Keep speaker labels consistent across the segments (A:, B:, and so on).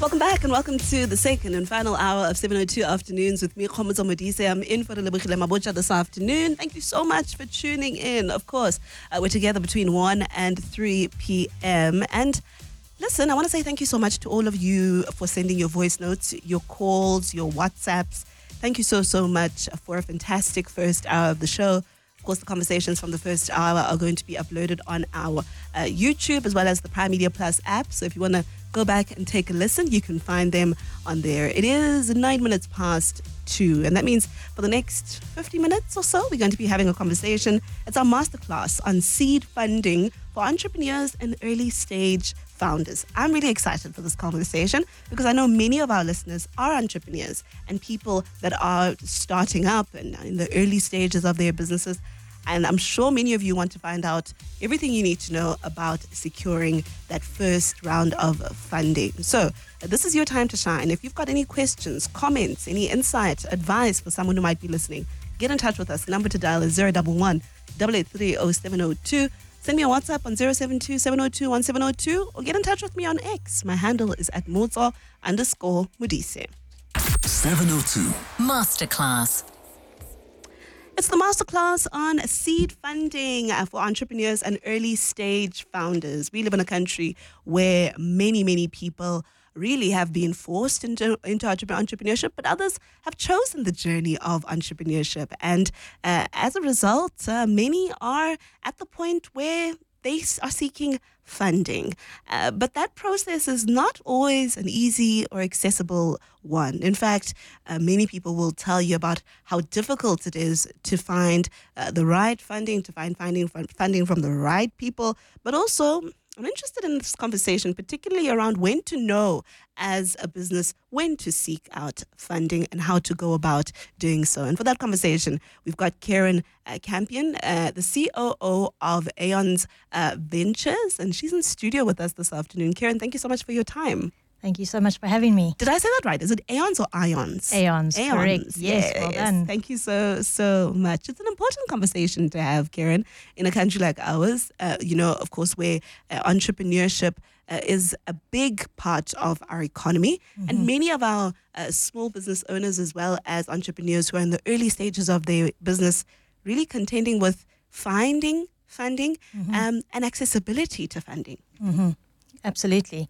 A: Welcome back and welcome to the second and final hour of 702 Afternoons with me, Khomozo Modise. I'm in for Relebogile Mabocha this afternoon. Thank you so much for tuning in. Of course, we're together between 1 and 3 p.m. And listen, I want to say thank you so much to all of you for sending your voice notes, your calls, your WhatsApps. Thank you so much for a fantastic first hour of the show. Of course, the conversations from the first hour are going to be uploaded on our YouTube as well as the Prime Media Plus app. So if you want to go back and take a listen, you can find them on there. It is 9 minutes past 2, and that means for the next 50 minutes or so, we're going to be having a conversation. It's our masterclass on seed funding for entrepreneurs and early stage founders. I'm really excited for this conversation because I know many of our listeners are entrepreneurs and people that are starting up and in the early stages of their businesses. And I'm sure many of you want to find out everything you need to know about securing that first round of funding. So this is your time to shine. If you've got any questions, comments, any insight, advice for someone who might be listening, get in touch with us. The number to dial is 011 883 0702. Send me a WhatsApp on 072-702-1702 or get in touch with me on X. My handle is at @Mozo_Modise.
B: 702
C: Masterclass.
A: It's the masterclass on seed funding for entrepreneurs and early stage founders. We live in a country where many people really have been forced into entrepreneurship, but others have chosen the journey of entrepreneurship. And as a result, many are at the point where they are seeking funding. But that process is not always an easy or accessible one. In fact, many people will tell you about how difficult it is to find the right funding, to find funding from the right people, but also I'm interested in this conversation, particularly around when to know as a business when to seek out funding and how to go about doing so. And for that conversation, we've got Karen Campion, the COO of Aeons Ventures, and she's in studio with us this afternoon. Karen, thank you so much for your time.
D: Thank you so much for having me.
A: Did I say that right? Is it Aeons or Ions?
D: Aeons, correct. Yes, well done.
A: Thank you so much. It's an important conversation to have, Karen, in a country like ours, of course, where entrepreneurship is a big part of our economy. Mm-hmm. And many of our small business owners as well as entrepreneurs who are in the early stages of their business really contending with finding funding and accessibility to funding.
D: Mm-hmm. Absolutely.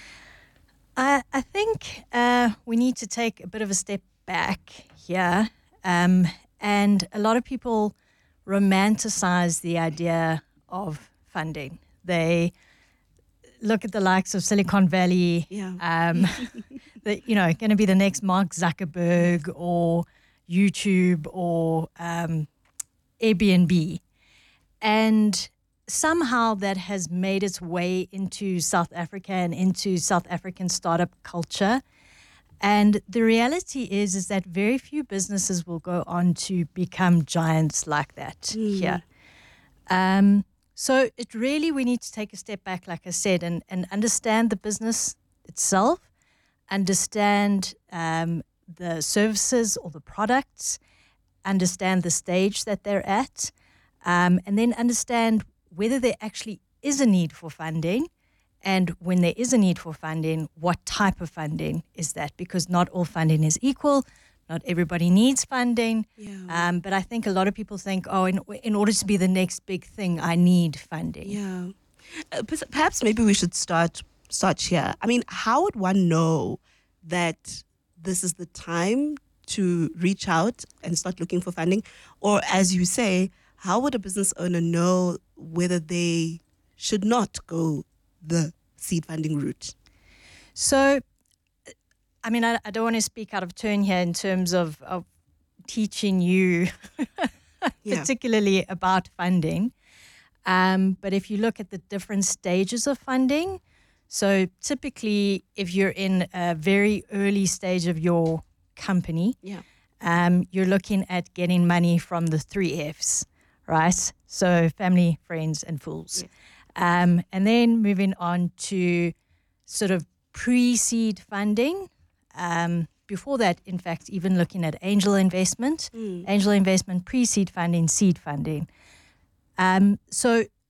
D: I think we need to take a bit of a step back here. And a lot of people romanticize the idea of funding. They look at the likes of Silicon Valley, going to be the next Mark Zuckerberg or YouTube or Airbnb. And somehow that has made its way into South Africa and into South African startup culture. And the reality is that very few businesses will go on to become giants like that here. So it really, we need to take a step back, like I said, and understand the business itself, understand the services or the products, understand the stage that they're at, and then understand whether there actually is a need for funding, and when there is a need for funding, what type of funding is that? Because not all funding is equal. Not everybody needs funding.
A: Yeah.
D: But I think a lot of people think, in order to be the next big thing, I need funding.
A: Yeah. Perhaps maybe we should start here. I mean, how would one know that this is the time to reach out and start looking for funding? Or as you say, how would a business owner know whether they should not go the seed funding route?
D: So, I mean, I don't want to speak out of turn here in terms of teaching you particularly about funding. But if you look at the different stages of funding, so typically if you're in a very early stage of your company, you're looking at getting money from the 3 Fs. Right? So family, friends, and fools. Yes. And then moving on to sort of pre-seed funding. Before that, in fact, even looking at angel investment, pre-seed funding, seed funding. So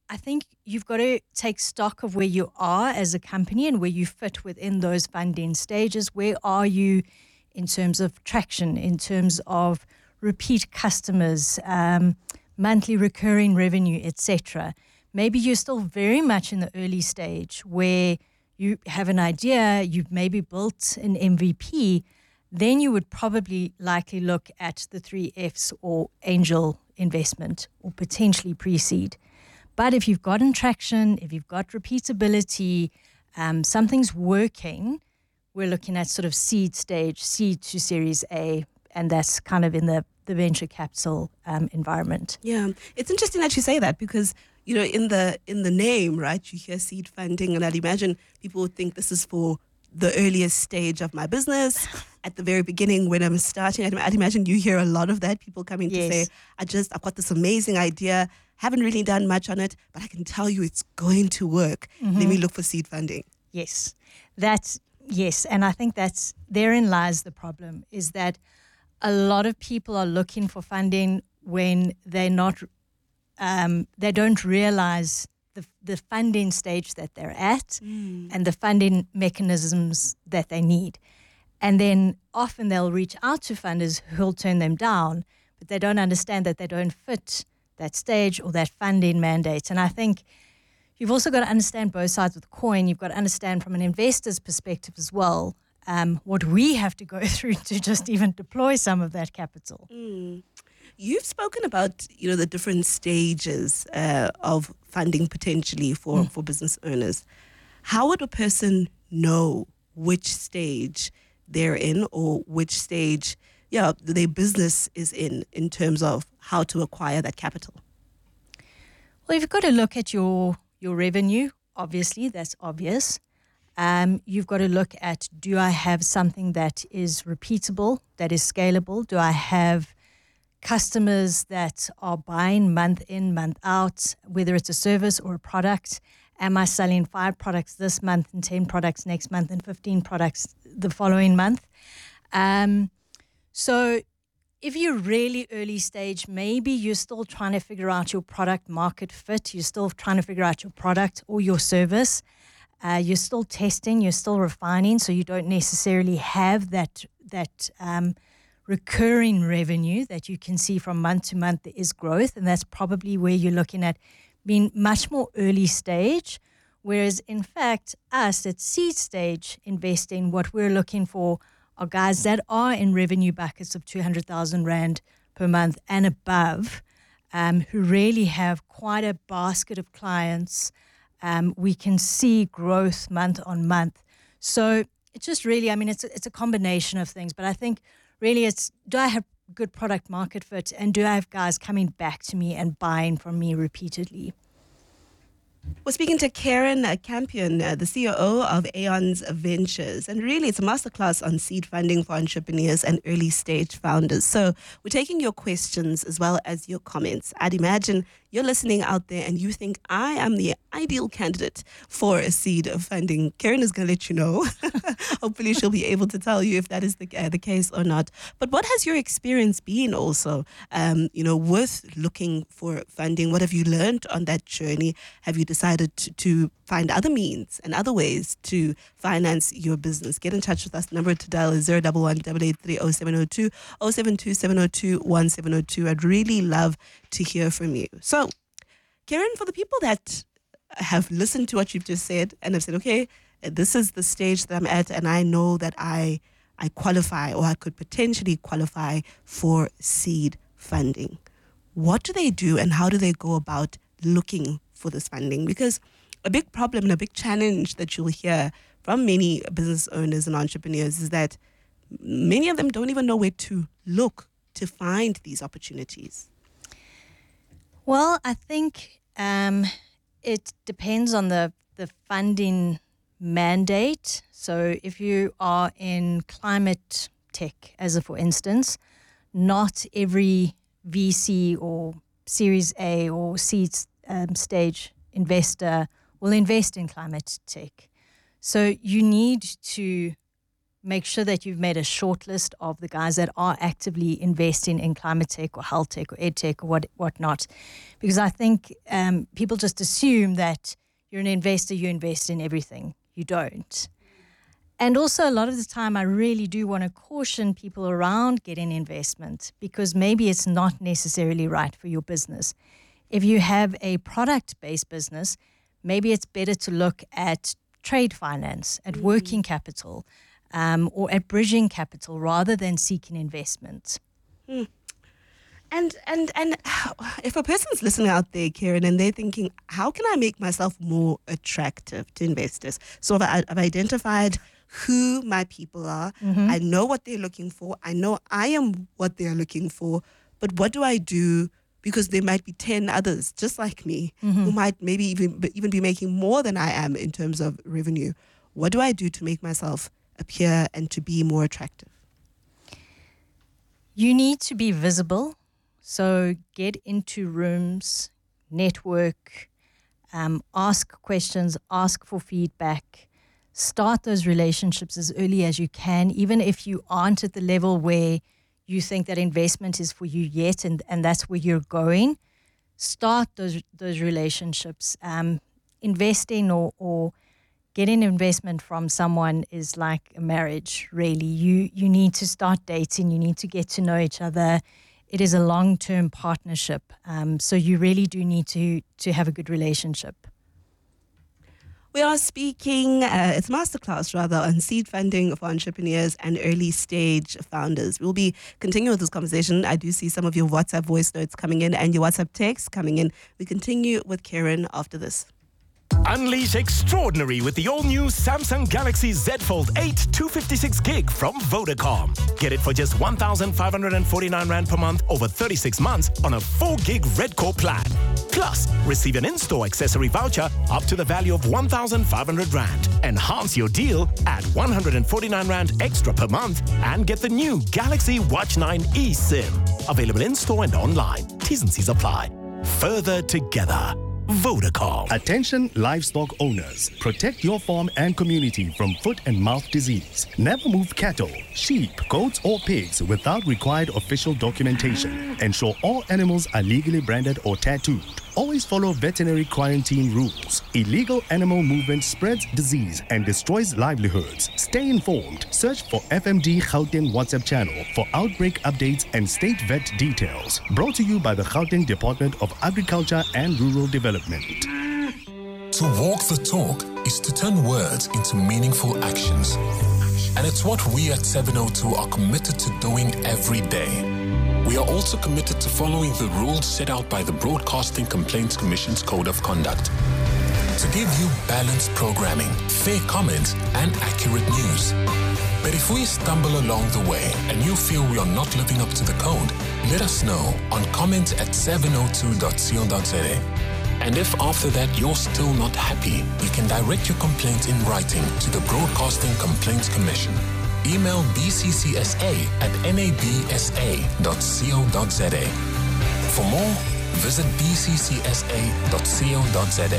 D: I think you've got to take stock of where you are as a company and where you fit within those funding stages. Where are you in terms of traction, in terms of repeat customers, monthly recurring revenue, etc. Maybe you're still very much in the early stage where you have an idea, you've maybe built an MVP, then you would probably likely look at the 3Fs or angel investment or potentially pre-seed. But if you've gotten traction, if you've got repeatability, something's working, we're looking at sort of seed stage, seed to Series A, and that's kind of in the venture capital environment.
A: Yeah, it's interesting that you say that because, you know, in the name, right, you hear seed funding, and I'd imagine people would think this is for the earliest stage of my business, at the very beginning when I'm starting. I'd imagine you hear a lot of that, people coming to say, I've got this amazing idea, haven't really done much on it, but I can tell you it's going to work. Mm-hmm. Let me look for seed funding.
D: Yes, and I think therein lies the problem, is that a lot of people are looking for funding when they don't realize the funding stage that they're at and the funding mechanisms that they need. And then often they'll reach out to funders who'll turn them down, but they don't understand that they don't fit that stage or that funding mandate. And I think you've also got to understand both sides of the coin. You've got to understand from an investor's perspective as well, what we have to go through to just even deploy some of that capital.
A: You've spoken about, you know, the different stages of funding potentially for business owners. How would a person know which stage they're in or which stage their business is in terms of how to acquire that capital?
D: Well, you've got to look at your revenue. Obviously, that's obvious. You've got to look at, do I have something that is repeatable, that is scalable? Do I have customers that are buying month in, month out, whether it's a service or a product? Am I selling 5 products this month and 10 products next month and 15 products the following month? So if you're really early stage, maybe you're still trying to figure out your product market fit. You're still trying to figure out your product or your service. You're still testing, you're still refining, so you don't necessarily have that recurring revenue that you can see from month to month. There is growth, and that's probably where you're looking at being much more early stage. Whereas, in fact, us at seed stage investing, what we're looking for are guys that are in revenue buckets of 200,000 Rand per month and above, who really have quite a basket of clients. We can see growth month on month. So it's just really, it's a combination of things. But I think really it's, do I have good product market fit, and do I have guys coming back to me and buying from me repeatedly?
A: We're speaking to Karen Campion, the COO of Aeons Ventures. And really, it's a masterclass on seed funding for entrepreneurs and early stage founders. So we're taking your questions as well as your comments. I'd imagine you're listening out there and you think, I am the ideal candidate for a seed of funding. Karen is going to let you know. Hopefully she'll be able to tell you if that is the case or not. But what has your experience been also, with looking for funding? What have you learned on that journey? Have you decided to find other means and other ways to finance your business? Get in touch with us. The number to dial is 011-883-0702, 072-702-1702. I'd really love to hear from you. So, Karen, for the people that have listened to what you've just said and have said, okay, this is the stage that I'm at, and I know that I qualify, or I could potentially qualify for seed funding. What do they do, and how do they go about looking for this funding? Because a big problem and a big challenge that you'll hear from many business owners and entrepreneurs is that many of them don't even know where to look to find these opportunities.
D: Well, I think it depends on the funding mandate. So if you are in climate tech, as a for instance, not every VC or Series A or seed stage investor will invest in climate tech. So you need to make sure that you've made a short list of the guys that are actively investing in climate tech or health tech or ed tech or whatnot. Because I think people just assume that you're an investor, you invest in everything. You don't. And also, a lot of the time, I really do want to caution people around getting investment because maybe it's not necessarily right for your business. If you have a product-based business, maybe it's better to look at trade finance, at working capital, or at bridging capital rather than seeking investment.
A: And if a person's listening out there, Karen, and they're thinking, how can I make myself more attractive to investors? So I've identified who my people are. I know what they're looking for. I know I am what they're looking for. But what do I do? Because there might be 10 others just like me who might maybe even be making more than I am in terms of revenue. What do I do to make myself appear and to be more attractive?
D: You need to be visible. So get into rooms, network, ask questions, ask for feedback. Start those relationships as early as you can, even if you aren't at the level where you think that investment is for you yet and that's where you're going. Start those relationships. Investing or getting investment from someone is like a marriage, really. You need to start dating. You need to get to know each other. It is a long-term partnership. So you really do need to have a good relationship.
A: We are speaking, it's masterclass rather, on seed funding for entrepreneurs and early stage founders. We'll be continuing with this conversation. I do see some of your WhatsApp voice notes coming in and your WhatsApp texts coming in. We continue with Karen after this.
C: Unleash extraordinary with the all-new Samsung Galaxy Z Fold 8 256 gig from Vodacom. Get it for just 1,549 Rand per month over 36 months on a 4 gig Red Core plan. Plus, receive an in-store accessory voucher up to the value of 1,500 Rand. Enhance your deal at 149 Rand extra per month and get the new Galaxy Watch 9 eSIM. Available in-store and online. T's and C's apply. Further together. Vodacom.
E: Attention livestock owners. Protect your farm and community from foot and mouth disease. Never move cattle, sheep, goats or pigs without required official documentation. Ensure all animals are legally branded or tattooed. Always follow veterinary quarantine rules. Illegal animal movement spreads disease and destroys livelihoods. Stay informed. Search for FMD Gauteng WhatsApp channel for outbreak updates and state vet details. Brought to you by the Gauteng Department of Agriculture and Rural Development.
B: To walk the talk is to turn words into meaningful actions. And it's what we at 702 are committed to doing every day. We are also committed to following the rules set out by the Broadcasting Complaints Commission's Code of Conduct to give you balanced programming, fair comments, and accurate news. But if we stumble along the way and you feel we are not living up to the code, let us know on comment@702.co.za. And if after that you're still not happy, you can direct your complaint in writing to the Broadcasting Complaints Commission. Email bccsa@nabsa.co.za. For more, visit bccsa.co.za.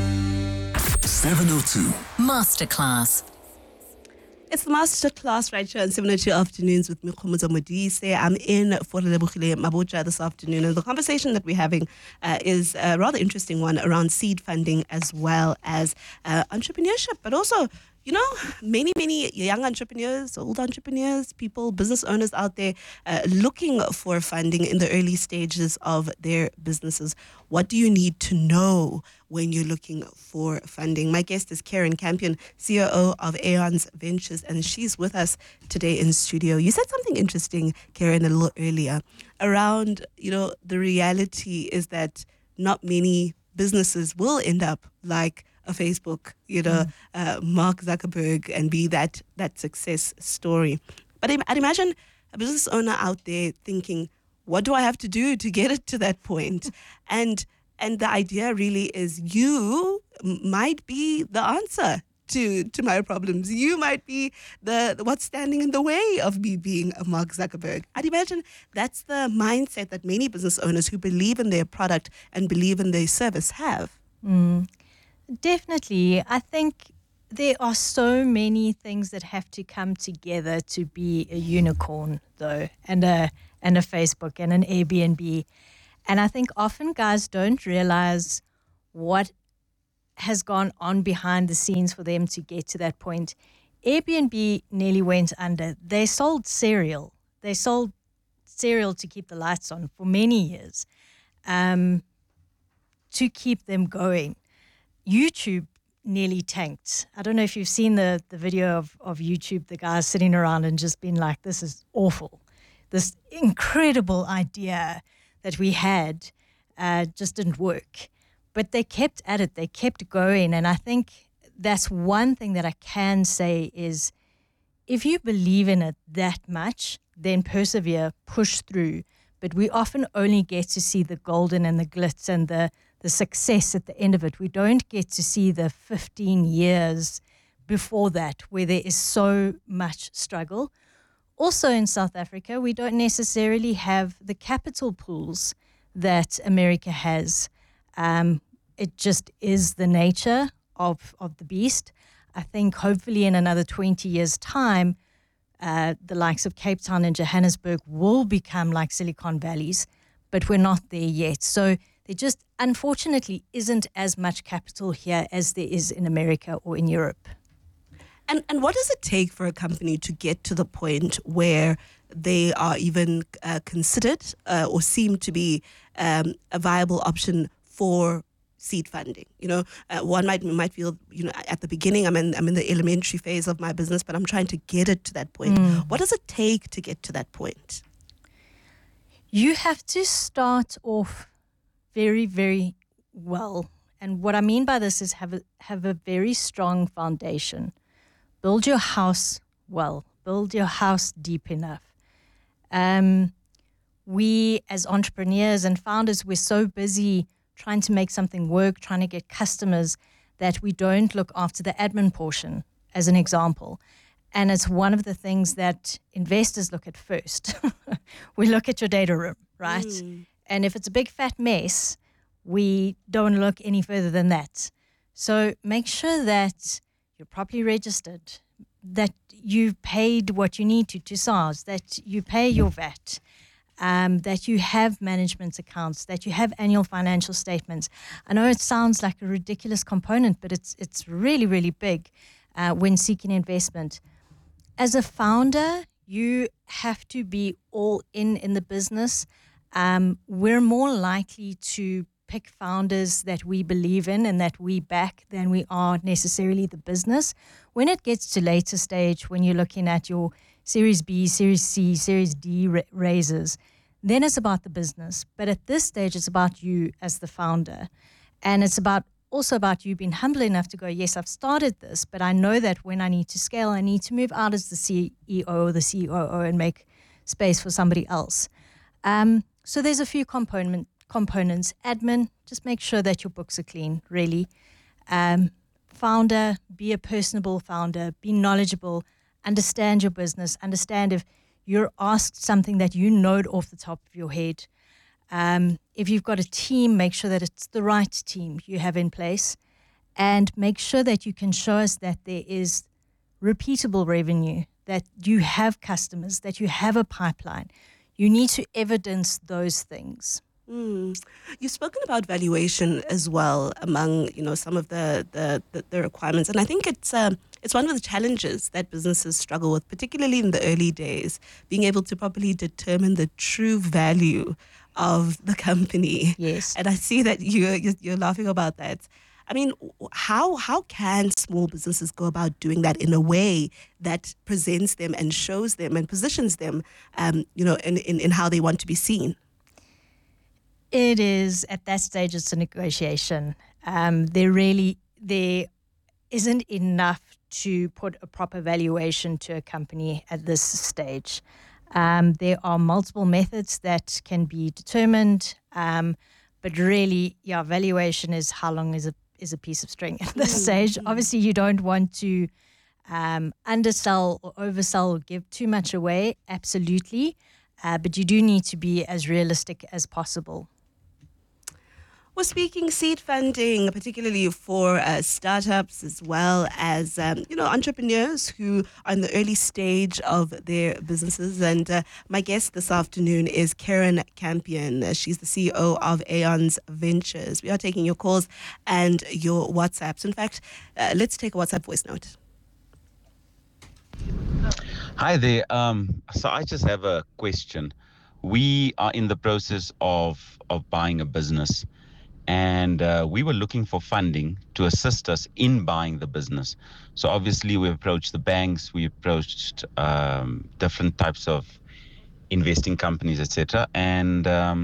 C: 702
B: Masterclass.
A: It's the Masterclass right here on 702 Afternoons with me, Khomuza Modise. I'm in for Lebogile Mabocha this afternoon, and the conversation that we're having is a rather interesting one around seed funding as well as entrepreneurship, but also, you know, many young entrepreneurs, old entrepreneurs, people, business owners out there looking for funding in the early stages of their businesses. What do you need to know when you're looking for funding? My guest is Karen Campion, COO of Aeons Ventures, and she's with us today in studio. You said something interesting, Karen, a little earlier around, you know, the reality is that not many businesses will end up like a Facebook, you know, Mark Zuckerberg, and be that success story. But I'd imagine a business owner out there thinking, what do I have to do to get it to that point? And the idea really is you might be the answer to my problems. You might be the what's standing in the way of me being a Mark Zuckerberg. I'd imagine that's the mindset that many business owners who believe in their product and believe in their service have.
D: Definitely. I think There are so many things that have to come together to be a unicorn, though, and a Facebook and an Airbnb. And I think often guys don't realize what has gone on behind the scenes for them to get to that point. Airbnb nearly went under. They sold cereal. They sold cereal to keep the lights on for many years, to keep them going. YouTube nearly tanked. I don't know if you've seen the video of YouTube, the guys sitting around and just being like, this is awful. This incredible idea that we had just didn't work. But they kept at it. They kept going. And I think that's one thing that I can say is if you believe in it that much, then persevere, push through. But we often only get to see the golden and the glitz and the success at the end of it. We don't get to see the 15 years before that where there is so much struggle. Also in South Africa, we don't necessarily have the capital pools that America has. It just is the nature of the beast. I think hopefully in another 20 years' time, the likes of Cape Town and Johannesburg will become like Silicon Valleys, but we're not there yet. So there just unfortunately isn't as much capital here as there is in America or in Europe.
A: And what does it take for a company to get to the point where they are even considered or seem to be a viable option for seed funding? One might feel, at the beginning I'm in the elementary phase of my business, but I'm trying to get it to that point. What does it take to get to that point?
D: You have to start off very, very well. And what I mean by this is have a very strong foundation. Build your house well. Build your house deep enough. We as entrepreneurs and founders, we're so busy trying to make something work, trying to get customers, that we don't look after the admin portion, as an example. And it's one of the things that investors look at first. We look at your data room, right? And if it's a big fat mess, we don't look any further than that. So make sure that you're properly registered, that you've paid what you need to SARS, that you pay your VAT, that you have management accounts, that you have annual financial statements. I know it sounds like a ridiculous component, but it's really, really big when seeking investment. As a founder, you have to be all in the business. We're more likely to pick founders that we believe in and that we back than we are necessarily the business. When it gets to later stage, when you're looking at your Series B, Series C, Series D raises, then it's about the business. But at this stage, it's about you as the founder. And it's also about you being humble enough to go, yes, I've started this, but I know that when I need to scale, I need to move out as the CEO or the COO and make space for somebody else. So there's a few components. Admin, just make sure that your books are clean, really. Founder, be a personable founder, be knowledgeable, understand your business, understand if you're asked something that you know off the top of your head. If you've got a team, make sure that it's the right team you have in place, and make sure that you can show us that there is repeatable revenue, that you have customers, that you have a pipeline. You need to evidence those things.
A: You've spoken about valuation as well among some of the requirements, and I think it's one of the challenges that businesses struggle with, particularly in the early days, being able to properly determine the true value of the company.
D: Yes,
A: and I see that you're laughing about that. I mean, how can small businesses go about doing that in a way that presents them and shows them and positions them, in how they want to be seen?
D: It is, at that stage, it's a negotiation. There isn't enough to put a proper valuation to a company at this stage. There are multiple methods that can be determined, but really, valuation is how long is a piece of string at this stage. Obviously, you don't want to undersell or oversell or give too much away, absolutely, but you do need to be as realistic as possible.
A: We're speaking seed funding, particularly for startups as well as, entrepreneurs who are in the early stage of their businesses. And my guest this afternoon is Karen Campion. She's the CEO of Aeons Ventures. We are taking your calls and your WhatsApps. In fact, let's take a WhatsApp voice note.
F: Hi there. So I just have a question. We are in the process of buying a business, and we were looking for funding to assist us in buying the business. So obviously we approached the banks, we approached different types of investing companies, etc., and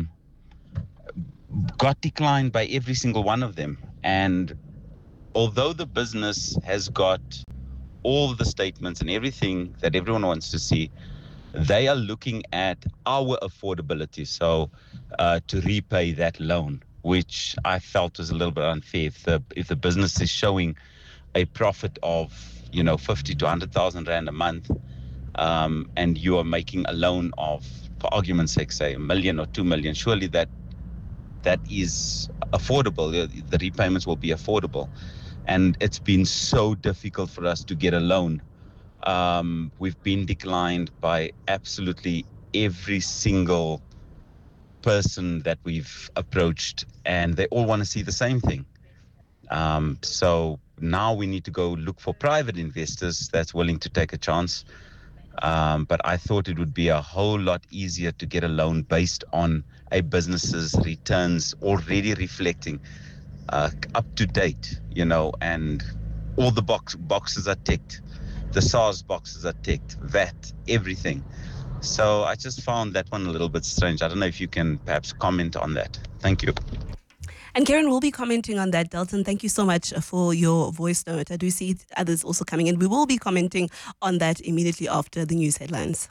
F: got declined by every single one of them. And although the business has got all the statements and everything that everyone wants to see, they are looking at our affordability, so to repay that loan, which I felt was a little bit unfair. If the business is showing a profit of 50 to 100,000 rand a month, and you are making a loan of, for argument's sake, say 1 million or 2 million, surely that is affordable. The repayments will be affordable, and it's been so difficult for us to get a loan. We've been declined by absolutely every single person that we've approached, and they all want to see the same thing. So now we need to go look for private investors that's willing to take a chance. But I thought it would be a whole lot easier to get a loan based on a business's returns already reflecting up to date, and all the boxes are ticked. The SARS boxes are ticked, VAT, everything. So I just found that one a little bit strange. I don't know if you can perhaps comment on that. Thank you.
A: And Karen will be commenting on that. Dalton, thank you so much for your voice note. I do see others also coming in. We will be commenting on that immediately after the news headlines.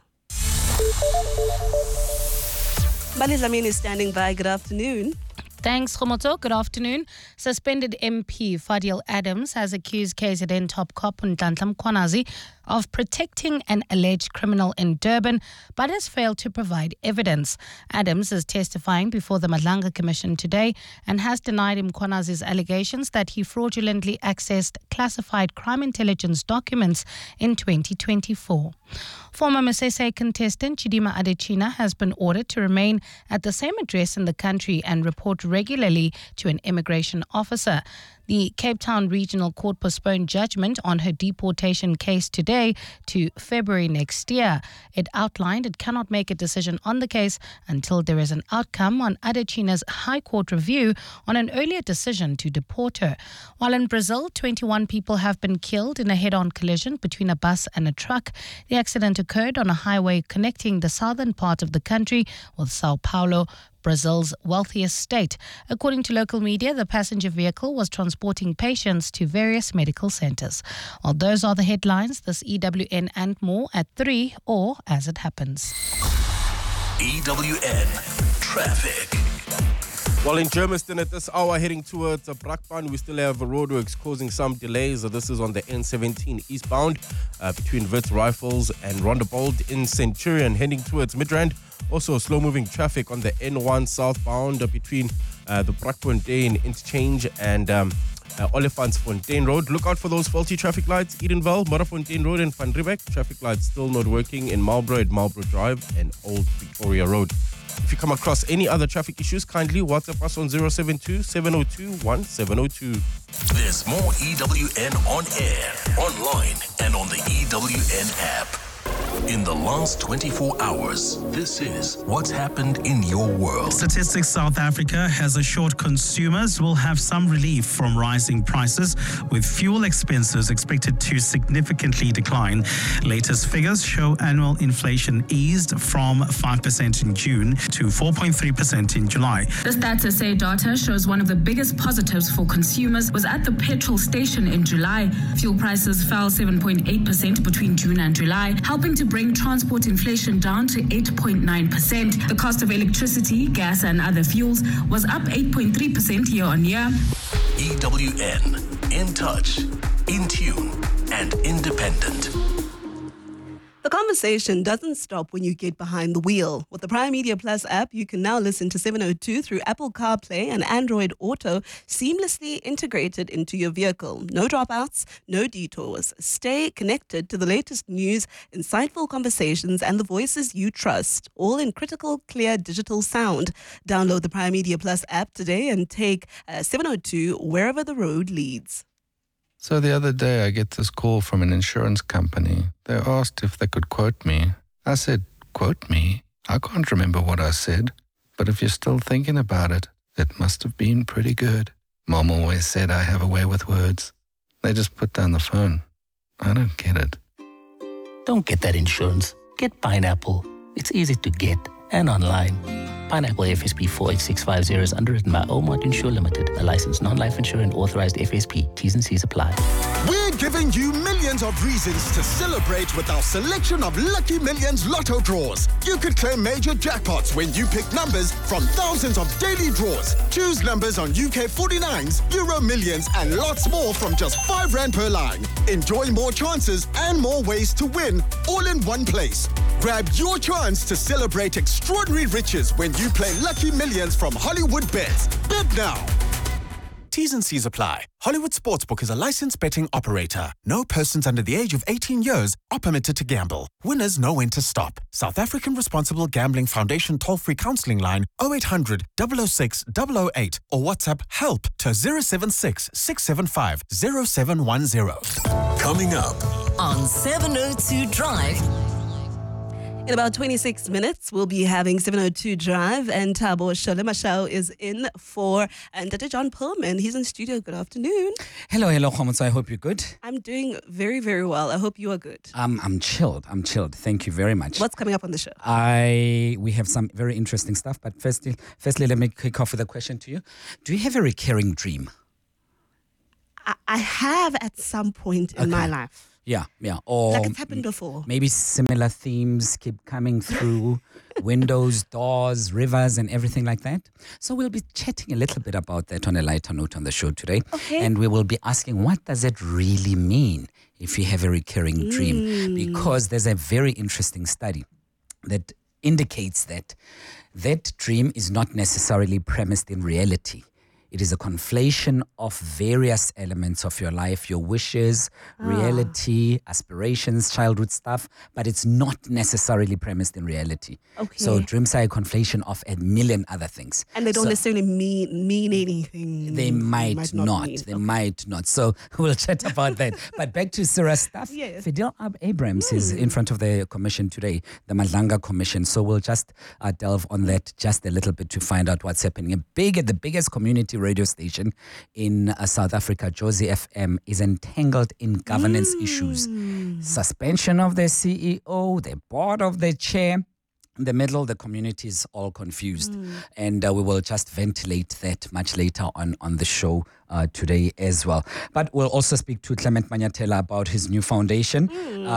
A: Bali Dlamini is standing by. Good afternoon.
G: Thanks, Khomoto. Good afternoon. Suspended MP Fadil Adams has accused KZN top cop Nhlanhla Mkhwanazi of protecting an alleged criminal in Durban, but has failed to provide evidence. Adams is testifying before the Madlanga Commission today and has denied Mkhwanazi's allegations that he fraudulently accessed classified crime intelligence documents in 2024. Former Masese contestant Chidima Adechina has been ordered to remain at the same address in the country and report regularly to an immigration officer. The Cape Town Regional Court postponed judgment on her deportation case today to February next year. It outlined it cannot make a decision on the case until there is an outcome on Adechina's High Court review on an earlier decision to deport her. While in Brazil, 21 people have been killed in a head-on collision between a bus and a truck. The accident occurred on a highway connecting the southern part of the country with Sao Paulo, Brazil's wealthiest state. According to local media, the passenger vehicle was transporting patients to various medical centers. Well, those are the headlines. This EWN and more at 3 or as it happens.
C: EWN Traffic.
H: Well, in Germiston at this hour, heading towards Brakpan, we still have roadworks causing some delays. This is on the N17 eastbound between Wits Rifles and Rondebold. In Centurion, heading towards Midrand. Also, slow-moving traffic on the N1 southbound between the Brakfontein interchange and Olifantsfontein Road. Look out for those faulty traffic lights. Edenville, Modderfontein Road and Van Riebeck. Traffic lights still not working in Marlborough at Marlborough Drive and Old Victoria Road. If you come across any other traffic issues, kindly WhatsApp us on 072-702-1702.
C: There's more EWN on air, online, and on the EWN app. In the last 24 hours, this is what's happened in your world.
I: Statistics South Africa has assured consumers will have some relief from rising prices, with fuel expenses expected to significantly decline. Latest figures show annual inflation eased from 5% in June to 4.3% in July.
J: The Stats SA data shows one of the biggest positives for consumers was at the petrol station in July. Fuel prices fell 7.8% between June and July, helping to bring transport inflation down to 8.9%. The cost of electricity, gas and other fuels was up 8.3% year on year.
C: EWN, in touch, in tune, and independent.
A: The conversation conversation doesn't stop when you get behind the wheel. With the Prime Media Plus app, you can now listen to 702 through Apple CarPlay and Android Auto, seamlessly integrated into your vehicle. No dropouts, no detours. Stay connected to the latest news, insightful conversations, and the voices you trust, all in critical, clear digital sound. Download the Prime Media Plus app today and take 702 wherever the road leads.
K: So the other day I get this call from an insurance company. They asked if they could quote me. I said, quote me? I can't remember what I said. But if you're still thinking about it, it must have been pretty good. Mom always said I have a way with words. They just put down the phone. I don't get it.
L: Don't get that insurance. Get Pineapple. It's easy to get and online. Pineapple FSP 48650 is underwritten by Omart Insure Limited, a licensed non-life insurer and authorized FSP. T's and C's apply.
M: We're giving you millions of reasons to celebrate with our selection of Lucky Millions Lotto draws. You could claim major jackpots when you pick numbers from thousands of daily draws. Choose numbers on UK 49s, Euro Millions, and lots more from just R5 per line. Enjoy more chances and more ways to win, all in one place. Grab your chance to celebrate extraordinary riches when you play Lucky Millions from Hollywood Bets. Bet now.
N: T's and C's apply. Hollywood Sportsbook is a licensed betting operator. No persons under the age of 18 years are permitted to gamble. Winners know when to stop. South African Responsible Gambling Foundation toll-free counselling line 0800 006 008 or WhatsApp HELP to 076 675 0710.
B: Coming up
O: on 702 Drive.
A: In about 26 minutes, we'll be having 702 Drive, and Thabo Sholema is in for Dr. John Perlman. He's in studio. Good afternoon.
P: Hello, Khomotso. I hope you're good.
A: I'm doing very, very well. I hope you are good.
P: I'm chilled. Thank you very much.
A: What's coming up on the show?
P: We have some very interesting stuff, but firstly, let me kick off with a question to you. Do you have a recurring dream?
A: I have at some point in my life.
P: Yeah. Or
A: like it's happened before.
P: Maybe similar themes keep coming through, windows, doors, rivers, and everything like that. So we'll be chatting a little bit about that on a lighter note on the show today.
A: Okay.
P: And we will be asking, what does it really mean if you have a recurring dream? Because there's a very interesting study that indicates that dream is not necessarily premised in reality. It is a conflation of various elements of your life, your wishes, reality, aspirations, childhood stuff, but it's not necessarily premised in reality.
A: Okay.
P: So dreams are a conflation of a million other things.
A: And they don't necessarily mean anything.
P: They might not. So we'll chat about that. But back to Sarah's stuff.
A: Yes.
P: Fidel Abrams is in front of the commission today, the Madlanga Commission. So we'll just delve on that just a little bit to find out what's happening. The biggest community radio station in South Africa, Jozi FM, is entangled in governance issues. Suspension of the CEO, the board of the chair. In the middle, the community is all confused. And we will just ventilate that much later on the show today as well. But we'll also speak to Clement Manyatela about his new foundation.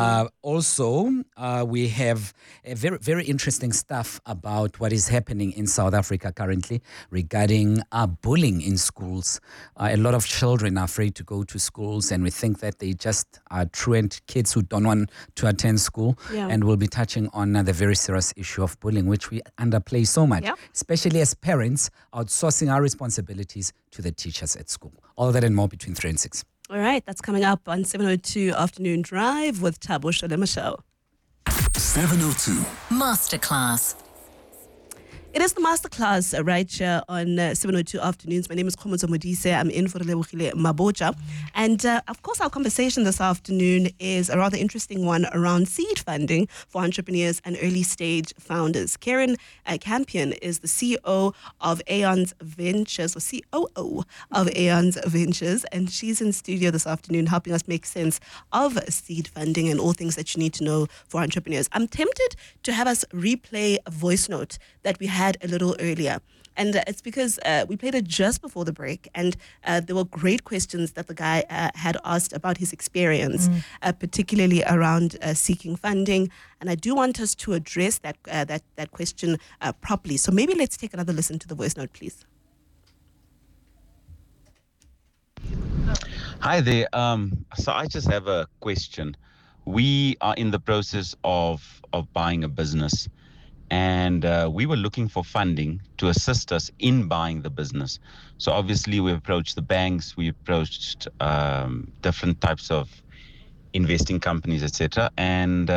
P: We have a very, very interesting stuff about what is happening in South Africa currently regarding bullying in schools. A lot of children are afraid to go to schools, and we think that they just are truant kids who don't want to attend school.
A: Yeah.
P: And we'll be touching on the very serious issue of bullying, which we underplay so much, especially as parents, outsourcing our responsibilities to the teachers at school. All that and more between 3 and 6.
A: All right, that's coming up on 702 Afternoon Drive with Thabo Sholema.
B: 702
O: Masterclass.
A: It is the masterclass right here on 702 Afternoons. My name is Khomotso Modise. I'm in for Lebogile Mabocha. And of course, our conversation this afternoon is a rather interesting one around seed funding for entrepreneurs and early stage founders. Karen Campion is the CEO of Aeons Ventures, or COO of Aeons Ventures. And she's in studio this afternoon helping us make sense of seed funding and all things that you need to know for entrepreneurs. I'm tempted to have us replay a voice note that we had a little earlier. And it's because we played it just before the break, and there were great questions that the guy had asked about his experience, particularly around seeking funding. And I do want us to address that question properly. So maybe let's take another listen to the voice note, please.
F: Hi there. So I just have a question. we are in the process of buying a business, and we were looking for funding to assist us in buying the business. So obviously we approached the banks, we approached different types of investing companies, etc., and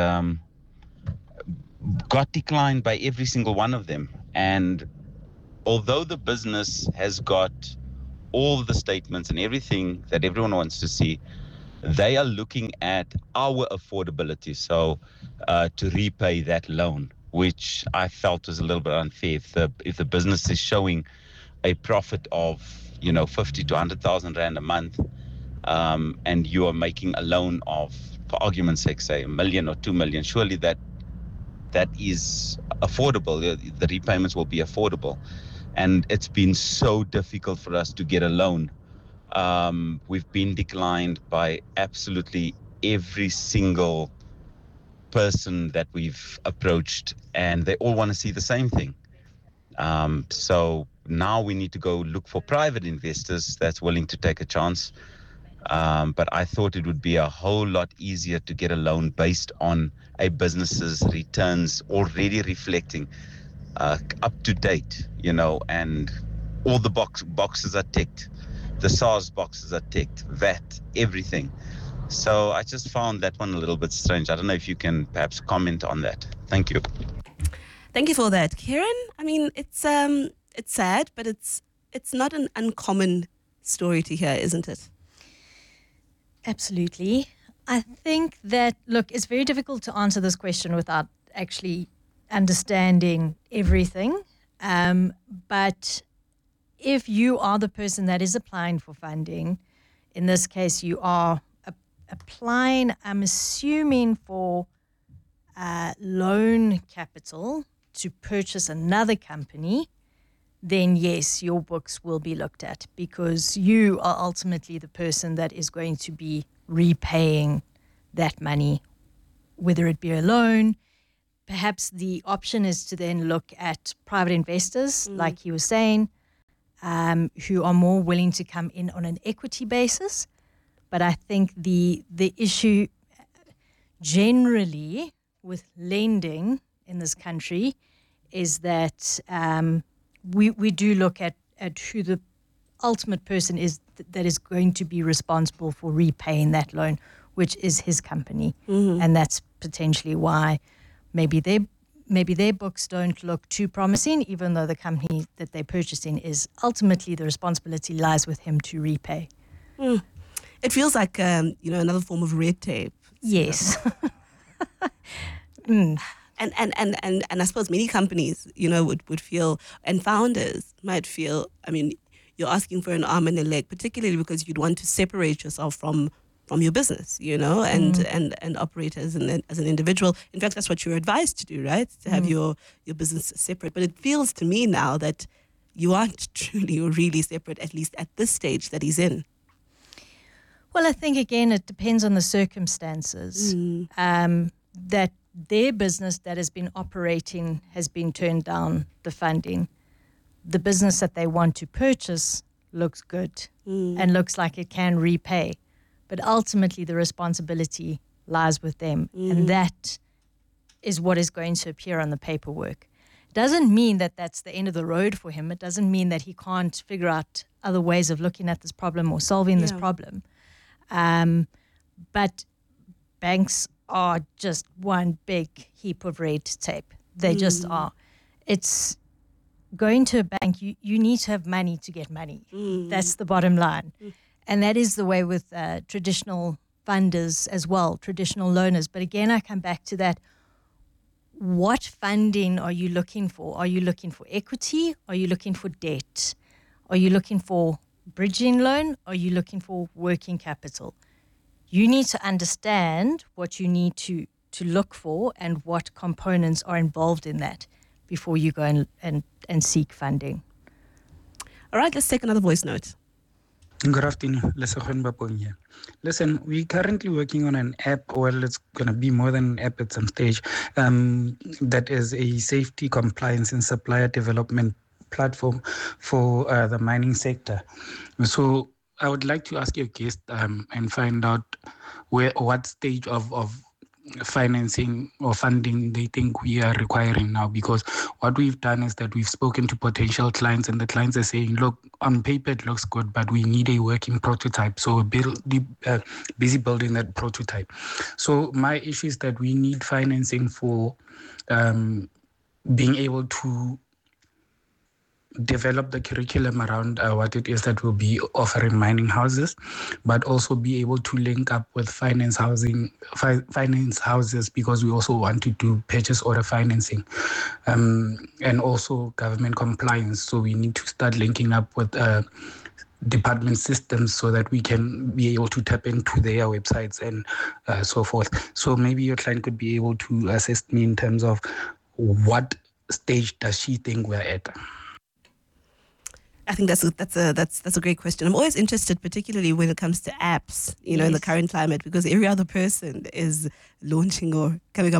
F: got declined by every single one of them. And although the business has got all the statements and everything that everyone wants to see, they are looking at our affordability, so to repay that loan, which I felt was a little bit unfair. If the business is showing a profit of 50 to 100,000 rand a month, and you are making a loan of, for argument's sake, say 1 million or 2 million, surely that is affordable. The repayments will be affordable, and it's been so difficult for us to get a loan. We've been declined by absolutely every single person that we've approached, and they all want to see the same thing. So now we need to go look for private investors that's willing to take a chance. But I thought it would be a whole lot easier to get a loan based on a business's returns already reflecting up to date, and all the boxes are ticked. The SARS boxes are ticked, VAT, everything. So I just found that one a little bit strange. I don't know if you can perhaps comment on that. Thank you.
A: Thank you for that, Kieran. I mean, it's sad, but it's not an uncommon story to hear, isn't it?
D: Absolutely. I think that, look, it's very difficult to answer this question without actually understanding everything. But if you are the person that is applying for funding, in this case, you are applying, I'm assuming, for loan capital to purchase another company, then yes, your books will be looked at, because you are ultimately the person that is going to be repaying that money, whether it be a loan. Perhaps the option is to then look at private investors, like he was saying, who are more willing to come in on an equity basis. But I think the issue generally with lending in this country is that we do look at who the ultimate person is that is going to be responsible for repaying that loan, which is his company. And that's potentially why maybe their books don't look too promising, even though the company that they're purchasing is ultimately the responsibility lies with him to repay.
A: It feels like another form of red tape.
D: Yes.
A: And I suppose many companies, would feel, and founders might feel, I mean, you're asking for an arm and a leg, particularly because you'd want to separate yourself from your business, and operate as an individual. In fact, that's what you're advised to do, right? To have your business separate. But it feels to me now that you aren't truly or really separate, at least at this stage that he's in.
D: Well, I think, again, it depends on the circumstances. That their business that has been operating has been turned down the funding. The business that they want to purchase looks good and looks like it can repay. But ultimately, the responsibility lies with them. And that is what is going to appear on the paperwork. It doesn't mean that that's the end of the road for him. It doesn't mean that he can't figure out other ways of looking at this problem or solving this problem. But banks are just one big heap of red tape. They just are. It's going to a bank, you need to have money to get money. That's the bottom line. And that is the way with traditional funders as well, traditional loaners. But again, I come back to that. What funding are you looking for? Are you looking for equity? Are you looking for debt? Are you looking for bridging loan? Are you looking for working capital? You need to understand what you need to look for and what components are involved in that before you go and seek funding.
A: All right, let's take another voice note.
Q: Good afternoon, Lesogwen Bapong here. Listen, we're currently working on an app, well, it's going to be more than an app at some stage, that is a safety, compliance, and supplier development platform for the mining sector. So I would like to ask your guest and find out what stage of financing or funding they think we are requiring now. Because what we've done is that we've spoken to potential clients, and the clients are saying, look, on paper it looks good, but we need a working prototype. So we're busy building that prototype. So my issue is that we need financing for being able to develop the curriculum around what it is that we'll be offering mining houses, but also be able to link up with finance houses, because we also want to do purchase order financing, and also government compliance. So we need to start linking up with department systems so that we can be able to tap into their websites and so forth. So maybe your client could be able to assist me in terms of what stage does she think we're at?
A: I think that's a great question. I'm always interested, particularly when it comes to apps, in the current climate, because every other person is launching or coming up